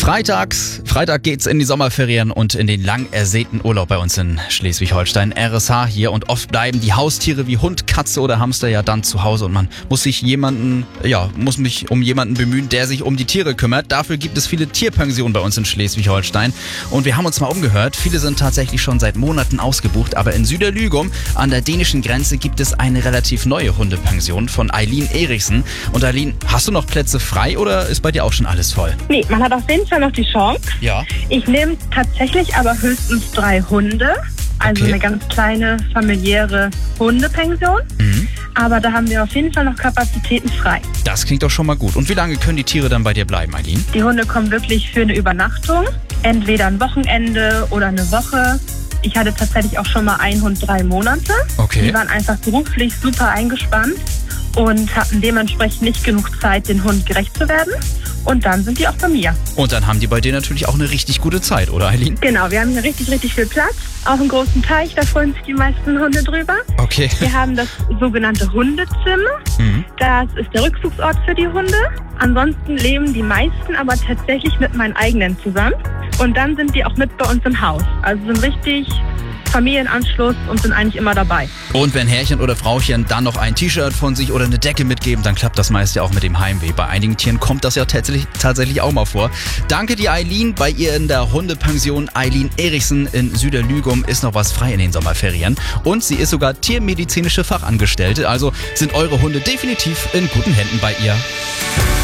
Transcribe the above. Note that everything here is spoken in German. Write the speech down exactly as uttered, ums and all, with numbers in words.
Freitags, Freitag geht's in die Sommerferien und in den lang ersehnten Urlaub bei uns in Schleswig-Holstein. R S H hier und oft bleiben die Haustiere wie Hund, Katze oder Hamster ja dann zu Hause und man muss sich jemanden, ja, muss mich um jemanden bemühen, der sich um die Tiere kümmert. Dafür gibt es viele Tierpensionen bei uns in Schleswig-Holstein und wir haben uns mal umgehört. Viele sind tatsächlich schon seit Monaten ausgebucht, aber in Süderlügum an der dänischen Grenze gibt es eine relativ neue Hundepension von Eileen Erichsen. Und Eileen, hast du noch Plätze frei oder ist bei dir auch schon alles voll? Nee, man hat auf jeden Fall noch die Chance. Ja. Ich nehme tatsächlich aber höchstens drei Hunde. Also Okay. eine ganz kleine familiäre Hundepension. Mhm. Aber da haben wir auf jeden Fall noch Kapazitäten frei. Das klingt doch schon mal gut. Und wie lange können die Tiere dann bei dir bleiben, Eileen? Die Hunde kommen wirklich für eine Übernachtung. Entweder ein Wochenende oder eine Woche. Ich hatte tatsächlich auch schon mal einen Hund drei Monate. Okay. Die waren einfach beruflich super eingespannt und hatten dementsprechend nicht genug Zeit, den Hund gerecht zu werden. Und dann sind die auch bei mir. Und dann haben die bei dir natürlich auch eine richtig gute Zeit, oder Eileen? Genau, wir haben hier richtig, richtig viel Platz. Auch einen großen Teich, da freuen sich die meisten Hunde drüber. Okay. Wir haben das sogenannte Hundezimmer. Mhm. Das ist der Rückzugsort für die Hunde. Ansonsten leben die meisten aber tatsächlich mit meinen eigenen zusammen. Und dann sind die auch mit bei uns im Haus. Also sind richtig Familienanschluss und sind eigentlich immer dabei. Und wenn Herrchen oder Frauchen dann noch ein T-Shirt von sich oder eine Decke mitgeben, dann klappt das meist ja auch mit dem Heimweh. Bei einigen Tieren kommt das ja tatsächlich, tatsächlich auch mal vor. Danke dir, Eileen. Bei ihr in der Hundepension Eileen Erichsen in Süderlügum ist noch was frei in den Sommerferien. Und sie ist sogar tiermedizinische Fachangestellte. Also sind eure Hunde definitiv in guten Händen bei ihr.